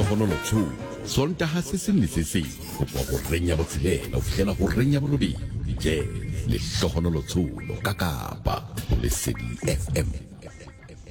lehlohonolo tsholo sontaha se seng le se seng ho tswa ho reng ya botshelela ho fihlela ho reng ya borobedi. Lehlohonolo tsholo ka Kapa Lesedi FM.